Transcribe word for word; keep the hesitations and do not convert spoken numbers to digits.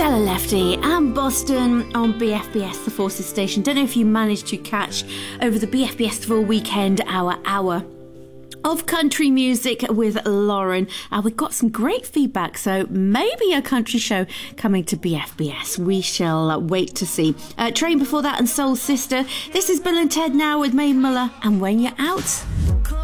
Stella Lefty and Boston on B F B S, the Forces Station. Don't know if you managed to catch over the B F B S full weekend our hour of country music with Lauren. Uh, we got some great feedback, so maybe a country show coming to B F B S. We shall uh, wait to see. Uh, Train before that and Soul Sister. This is Bill and Ted now with Mae Muller and When You're Out.